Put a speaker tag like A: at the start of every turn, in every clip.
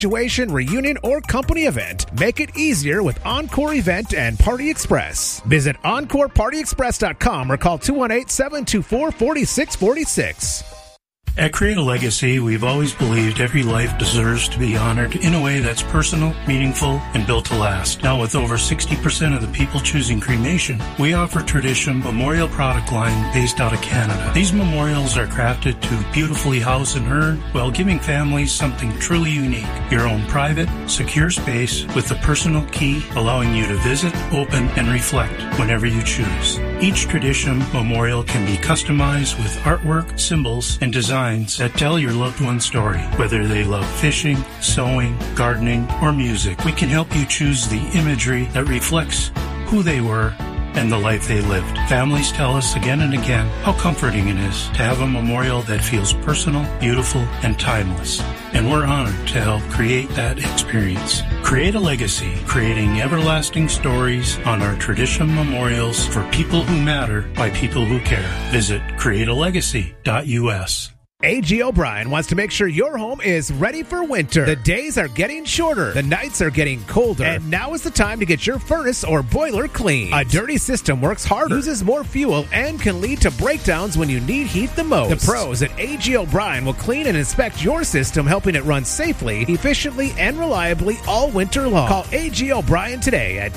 A: graduation, reunion, or company event, make it easier with Encore Event and Party Express. Visit EncorePartyExpress.com or call 218-724-4646.
B: At Create a Legacy, we've always believed every life deserves to be honored in a way that's personal, meaningful, and built to last. Now, with over 60% of the people choosing cremation, we offer Tradition Memorial product line based out of Canada. These memorials are crafted to beautifully house and urn while giving families something truly unique. Your own private, secure space with a personal key allowing you to visit, open, and reflect whenever you choose. Each Tradition Memorial can be customized with artwork, symbols, and designs that tell your loved one's story. Whether they love fishing, sewing, gardening, or music, we can help you choose the imagery that reflects who they were and the life they lived. Families tell us again and again how comforting it is to have a memorial that feels personal, beautiful, and timeless. And we're honored to help create that experience. Create a Legacy, creating everlasting stories on our Tradition Memorials for people who matter by people who care. Visit createalegacy.us.
A: A.G. O'Brien wants to make sure your home is ready for winter. The days are getting shorter, the nights are getting colder, and now is the time to get your furnace or boiler clean. A dirty system works harder, uses more fuel, and can lead to breakdowns when you need heat the most. The pros at A.G. O'Brien will clean and inspect your system, helping it run safely, efficiently, and reliably all winter long. Call A.G. O'Brien today at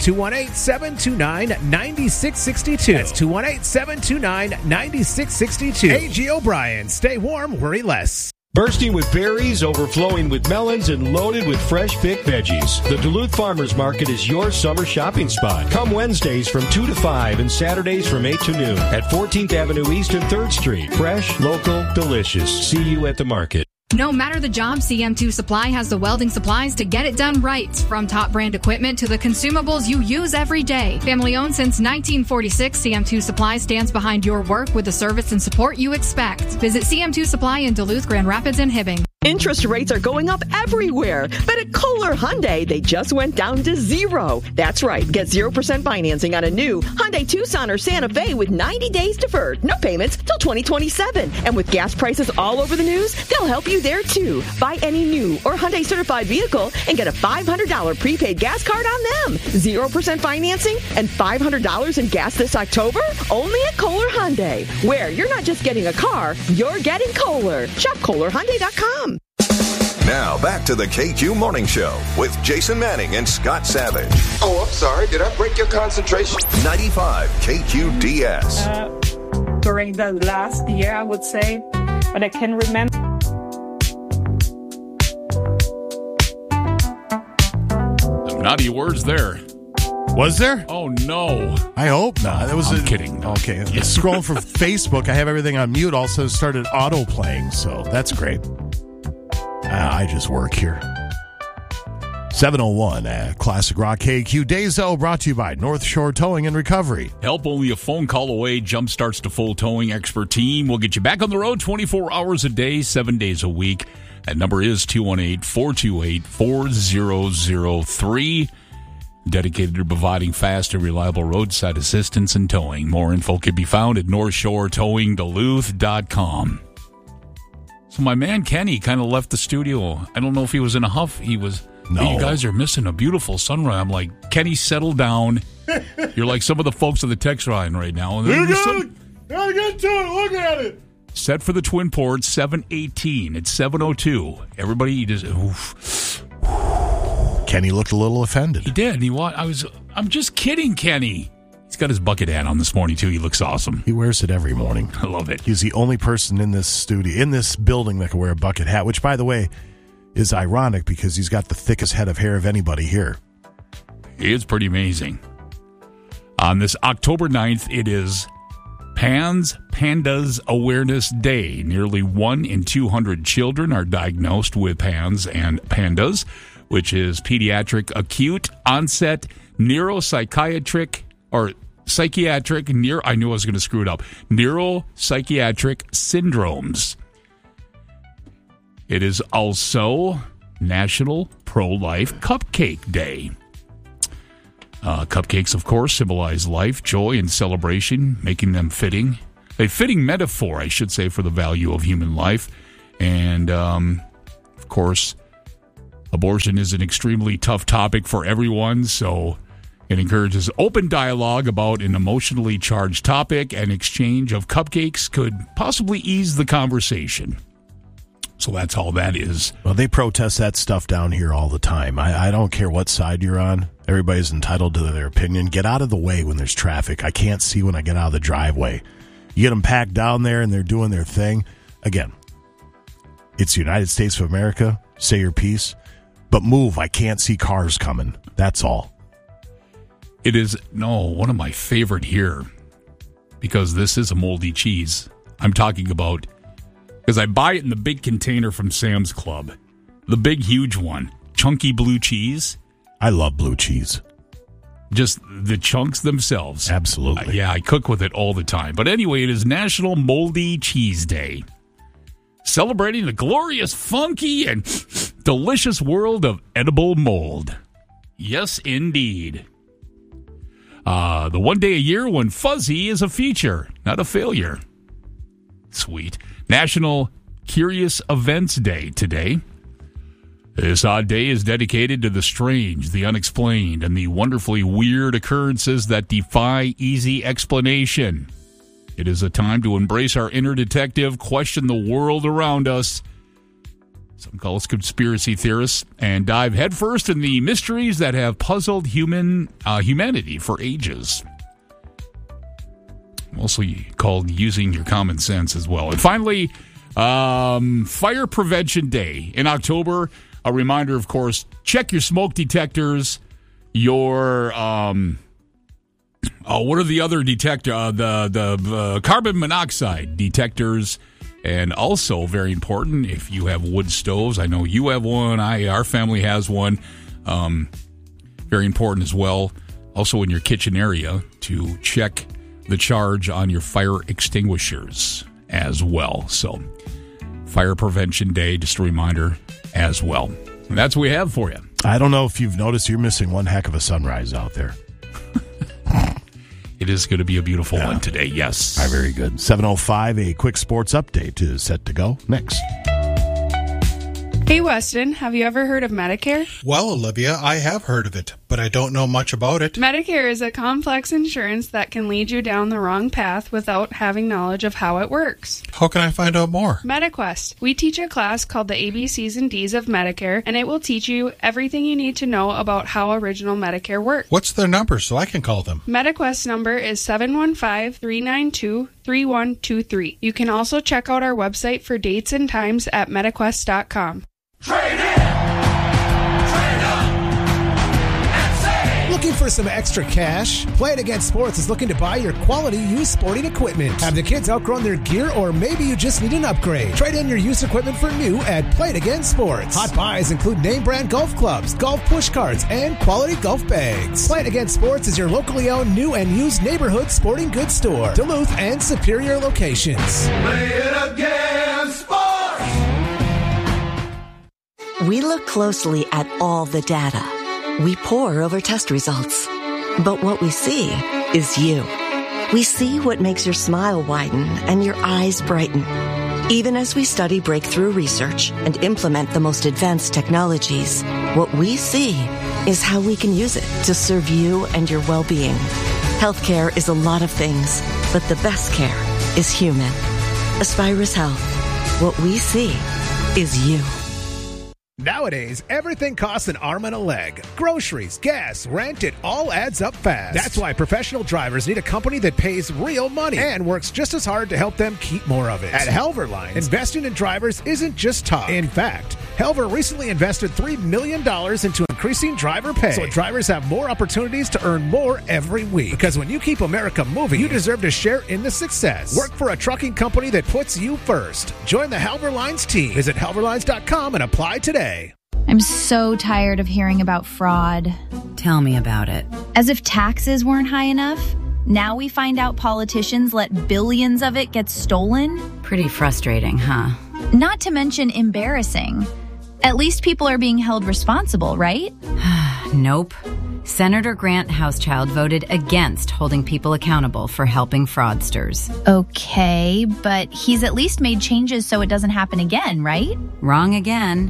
A: 218-729-9662. That's 218-729-9662. A.G. O'Brien. Stay warm, worry less.
C: Bursting with berries, overflowing with melons, and loaded with fresh picked veggies. The Duluth Farmers Market is your summer shopping spot. Come Wednesdays from 2 to 5 and Saturdays from 8 to noon at 14th Avenue East and 3rd Street. Fresh, local, delicious. See you at the market.
D: No matter the job, CM2 Supply has the welding supplies to get it done right. From top brand equipment to the consumables you use every day. Family owned since 1946, CM2 Supply stands behind your work with the service and support you expect. Visit CM2 Supply in Duluth, Grand Rapids, and Hibbing.
E: Interest rates are going up everywhere, but at Kohler Hyundai, they just went down to 0. That's right. Get 0% financing on a new Hyundai Tucson or Santa Fe with 90 days deferred. No payments till 2027. And with gas prices all over the news, they'll help you there too. Buy any new or Hyundai certified vehicle and get a $500 prepaid gas card on them. 0% financing and $500 in gas this October? Only at Kohler Hyundai, where you're not just getting a car, you're getting Kohler. Shop KohlerHyundai.com.
F: Now, back to the KQ Morning Show with Jason Manning and Scott Savage.
G: Oh, I'm sorry. Did I break your concentration?
F: 95 KQDS.
H: During the last year, I would say, but I can remember.
I: Some naughty words there.
J: Was there?
I: Oh, no.
J: I hope not.
I: I'm kidding.
J: Okay. Scrolling from Facebook. I have everything on mute. Also started auto playing, so that's great. I just work here. 701 at Classic Rock KQ. Days-O brought to you by North Shore Towing and Recovery.
I: Help only a phone call away. Jump starts to full towing expert team. We'll get you back on the road 24 hours a day, 7 days a week. That number is 218-428-4003. Dedicated to providing fast and reliable roadside assistance and towing. More info can be found at NorthShoreTowingDuluth.com. So my man Kenny kind of left the studio. I don't know if he was in a huff. He was,
J: no.
I: Hey, you guys are missing a beautiful sunrise. I'm like, Kenny, settle down. You're like some of the folks on the text line right now.
J: Gotta get to it. Look at it.
I: Set for the Twin Ports, 7:18. It's 7:02. Everybody just, oof.
J: Kenny looked a little offended.
I: He did. I'm just kidding, Kenny. He's got his bucket hat on this morning, too. He looks awesome.
J: He wears it every morning.
I: I love it.
J: He's the only person in this studio, in this building, that can wear a bucket hat, which, by the way, is ironic because he's got the thickest head of hair of anybody here.
I: He is pretty amazing. On this October 9th, it is Pandas Awareness Day. Nearly 1 in 200 children are diagnosed with PANS and PANDAS, which is pediatric acute onset neuropsychiatric I knew I was going to screw it up. Neuropsychiatric syndromes. It is also National Pro-Life Cupcake Day. Cupcakes, of course, symbolize life, joy, and celebration, making them fitting. A fitting metaphor, I should say, for the value of human life. And, of course, Abortion is an extremely tough topic for everyone, so it encourages open dialogue about an emotionally charged topic, and exchange of cupcakes could possibly ease the conversation. So that's all that is.
J: Well, they protest that stuff down here all the time. I don't care what side you're on. Everybody's entitled to their opinion. Get out of the way when there's traffic. I can't see when I get out of the driveway. You get them packed down there and they're doing their thing. Again, it's the United States of America. Say your piece. But move. I can't see cars coming. That's all.
I: It is, one of my favorite here, because this is a moldy cheese. I'm talking about, because I buy it in the big container from Sam's Club. The big, huge one. Chunky blue cheese.
J: I love blue cheese.
I: Just the chunks themselves.
J: Absolutely.
I: Yeah, I cook with it all the time. But anyway, it is National Moldy Cheese Day. Celebrating the glorious, funky, and delicious world of edible mold. Yes, indeed. The one day a year when fuzzy is a feature, not a failure. Sweet. National Curious Events Day today. This odd day is dedicated to the strange, the unexplained, and the wonderfully weird occurrences that defy easy explanation. It is a time to embrace our inner detective, question the world around us, some call us conspiracy theorists, and dive headfirst in the mysteries that have puzzled humanity for ages. Also called using your common sense as well. And finally, Fire Prevention Day in October. A reminder, of course, check your smoke detectors, your what are the other detector? The carbon monoxide detectors. And also, very important, if you have wood stoves, I know you have one, our family has one, very important as well. Also in your kitchen area to check the charge on your fire extinguishers as well. So, Fire Prevention Day, just a reminder as well. And that's what we have for you.
J: I don't know if you've noticed, you're missing one heck of a sunrise out there.
I: It is going to be a beautiful one today, yes.
J: All right, very good. 7:05, a quick sports update is set to go next.
K: Hey, Weston, have you ever heard of Medicare?
L: Well, Olivia, I have heard of it, but I don't know much about it.
K: Medicare is a complex insurance that can lead you down the wrong path without having knowledge of how it works.
L: How can I find out more?
K: MediQuest. We teach a class called the ABCs and Ds of Medicare, and it will teach you everything you need to know about how original Medicare works.
L: What's their number so I can call them?
K: MediQuest number is 715-392-3123. You can also check out our website for dates and times at MediQuest.com.
A: Trade in! Trade up! And save! Looking for some extra cash? Play It Again Sports is looking to buy your quality used sporting equipment. Have the kids outgrown their gear, or maybe you just need an upgrade? Trade in your used equipment for new at Play It Again Sports. Hot buys include name brand golf clubs, golf push carts, and quality golf bags. Play It Again Sports is your locally owned new and used neighborhood sporting goods store. Duluth and Superior locations.
M: Play It Again Sports!
N: We look closely at all the data. We pore over test results. But what we see is you. We see what makes your smile widen and your eyes brighten. Even as we study breakthrough research and implement the most advanced technologies, what we see is how we can use it to serve you and your well-being. Healthcare is a lot of things, but the best care is human. Aspirus Health. What we see is you.
A: Nowadays, everything costs an arm and a leg. Groceries, gas, rent, it all adds up fast. That's why professional drivers need a company that pays real money and works just as hard to help them keep more of it. At Helver Lines, investing in drivers isn't just talk. In fact, Helver recently invested $3 million into increasing driver pay, so drivers have more opportunities to earn more every week. Because when you keep America moving, you deserve to share in the success. Work for a trucking company that puts you first. Join the Helver Lines team. Visit helverlines.com and apply today.
O: I'm so tired of hearing about fraud.
P: Tell me about it.
O: As if taxes weren't high enough, now we find out politicians let billions of it get stolen.
P: Pretty frustrating, huh?
O: Not to mention embarrassing. At least people are being held responsible, right?
P: Nope. Senator Grant Housechild voted against holding people accountable for helping fraudsters.
O: Okay, but he's at least made changes so it doesn't happen again, right?
P: Wrong again.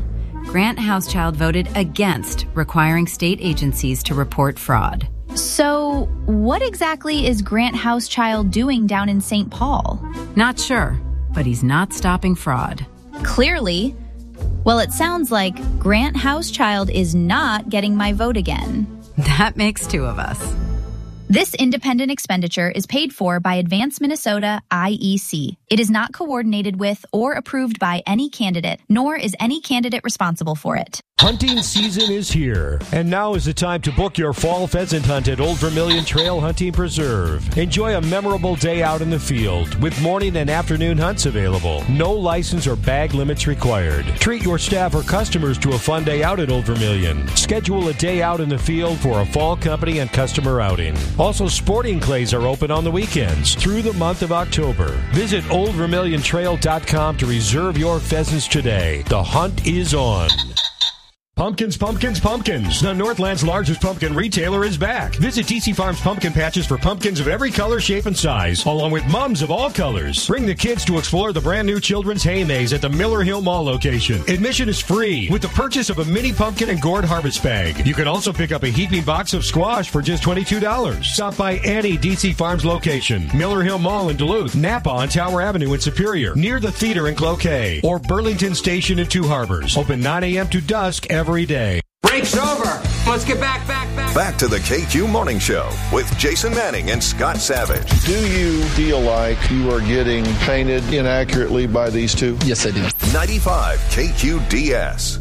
P: Grant Housechild voted against requiring state agencies to report fraud.
O: So, what exactly is Grant Housechild doing down in St. Paul?
P: Not sure, but he's not stopping fraud.
O: Clearly. Well, it sounds like Grant Housechild is not getting my vote again.
P: That makes two of us.
O: This independent expenditure is paid for by Advance Minnesota IEC. It is not coordinated with or approved by any candidate, nor is any candidate responsible for it.
C: Hunting season is here, and now is the time to book your fall pheasant hunt at Old Vermilion Trail Hunting Preserve. Enjoy a memorable day out in the field with morning and afternoon hunts available. No license or bag limits required. Treat your staff or customers to a fun day out at Old Vermilion. Schedule a day out in the field for a fall company and customer outing. Also, sporting clays are open on the weekends through the month of October. Visit oldvermiliontrail.com to reserve your pheasants today. The hunt is on. Pumpkins, pumpkins, pumpkins. The Northland's largest pumpkin retailer is back. Visit DC Farms Pumpkin Patches for pumpkins of every color, shape, and size, along with mums of all colors. Bring the kids to explore the brand new Children's Hay Maze at the Miller Hill Mall location. Admission is free with the purchase of a mini pumpkin and gourd harvest bag. You can also pick up a heaping box of squash for just $22. Stop by any DC Farms location. Miller Hill Mall in Duluth, Napa on Tower Avenue in Superior, near the theater in Cloquet, or Burlington Station in Two Harbors. Open 9 a.m. to dusk every day.
Q: Break's over. Let's get back.
F: Back to the KQ Morning Show with Jason Manning and Scott Savage.
R: Do you feel like you are getting painted inaccurately by these two?
S: Yes, I do.
F: 95 KQDS.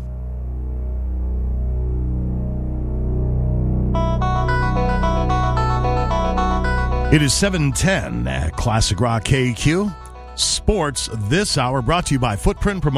J: It is 7:10 at Classic Rock KQ. Sports this hour brought to you by Footprint Promotion.